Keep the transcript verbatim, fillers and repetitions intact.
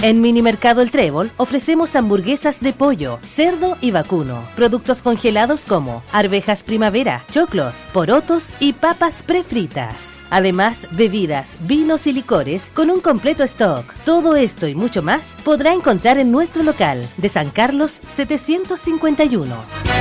En Minimercado El Trébol ofrecemos hamburguesas de pollo, cerdo y vacuno, productos congelados como arvejas primavera, choclos, porotos y papas prefritas. Además, bebidas, vinos y licores con un completo stock. Todo esto y mucho más podrá encontrar en nuestro local de San Carlos setecientos cincuenta y uno.